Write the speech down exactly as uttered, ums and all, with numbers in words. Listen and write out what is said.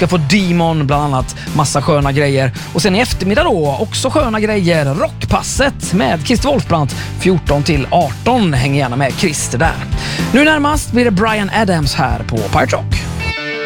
ska få Demon bland annat, massa sköna grejer. Och sen i eftermiddag då, också sköna grejer, Rockpasset med Christer Wolfbrandt fjorton till arton. Häng gärna med Christer där. Nu närmast blir det Bryan Adams här på Pirate Rock.